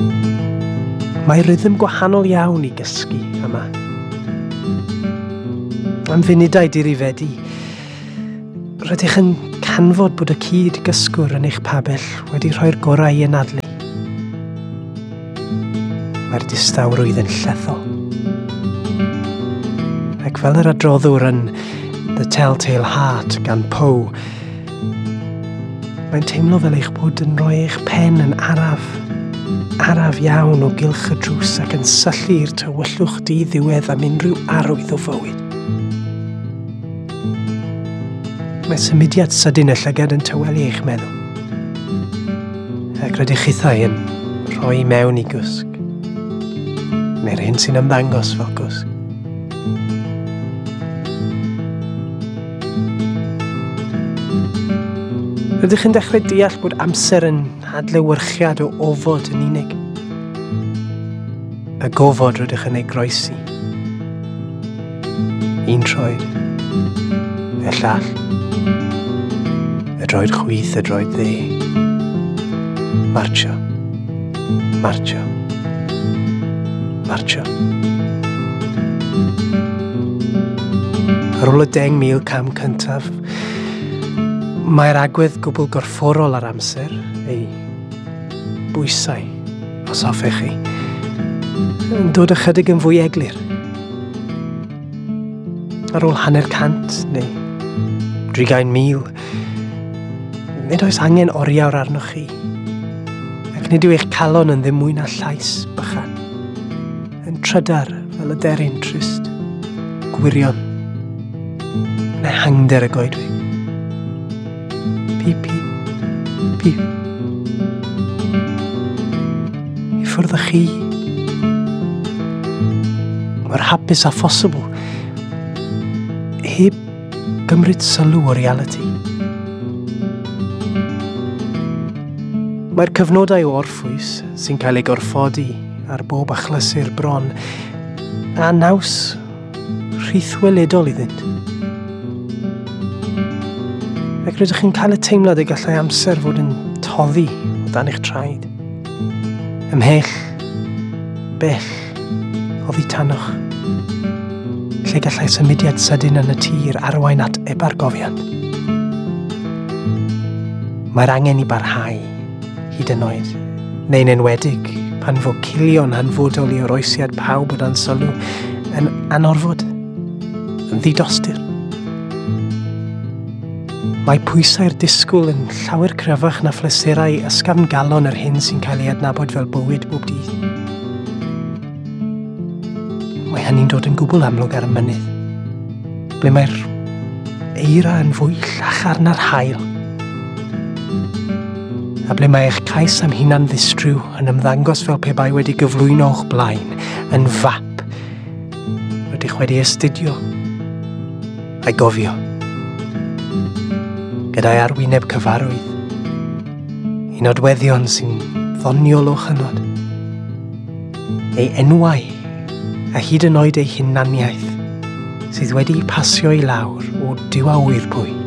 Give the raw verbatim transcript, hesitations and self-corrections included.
Mae rhythm gwahanol iawn i gysgu yma. Am funudau dirifedu, rydych yn canfod bod y cyd gysgwr yn eich pabell wedi rhoi'r gorau i anadlu. Mae'r distawrwydd yn llethol. Ac fel yr adroddwr yn The Telltale Heart gan Poe, mae'n teimlo fel eich bod yn rhoi eich pen yn araf, araf iawn o gylch y drws ac yn syllu'r tywyllwch di-ddiwedd am unrhyw arwydd o fywyd. Mae symudiad sydyn y llygad yn tywelu eich meddwl, ac rydych chithau yn rhoi mewn i gwsg, neu'r hyn sy'n ymddangos fel gwsg. Rydych chi'n dechrau deall bod amser yn adlewyrchiad o ofod yn unig. Y gofod rydych yn ei groesi. Un troed, y llall, y droed chwith, y droed dde. Martio, martio, martio. Ar ôl y deng mil cam cyntaf, mae'r agwedd gwbl gorfforol ar amser, ei bwysau, os hoffech chi, yn dod ychydig yn fwy eglur. Ar ôl hanner cant, neu drigain mil, nid oes angen oriawr arnoch chi, ac nid yw eich calon yn ddim mwy na llais bychan, yn trydar fel y deryn trist, gwirion, neu hangder y goedwig. Pip, pip, pip. I ffwrdd â chi, mor hapus a phosibl, heb gymryd sylw o reality. Mae'r cyfnodau o orffwys sy'n cael ei gorffodi ar bob achlysur bron a naws rhythweledol iddynt. Ac rydych chi'n cael y teimlad y gallai amser fod yn toddi o dan eich traed. Ymhell, bell, oddi tanoch. Lle gallai symudiad sydyn yn y tir arwain at ebargofiant. Mae'r angen i barhau, hyd yn oed, neu'n enwedig pan fo cilion hanfodol i oroesiad pawb o dan sylw yn anorfod, yn ddidostir. Mae pwysau'r disgwyl yn llawer cryfach na phleserau ysgafn galon yr hyn sy'n cael ei adnabod fel bywyd bob dydd. Mae hynny'n dod yn gwbl amlwg ar y mynydd, ble mae'r eira yn fwy llachar na'r haul, a ble mae eich cais am hunan ddistryw yn ymddangos fel pe bai wedi gyflwyno o'ch blaen, yn fap, rydych wedi astudio a'i gofio. Gyda'i arwyneb cyfarwydd, un nodweddion sy'n ddoniol o chynod, ei enwau a hyd yn oed ei hunaniaeth sydd wedi pasio i lawr o diwa wyr pwy.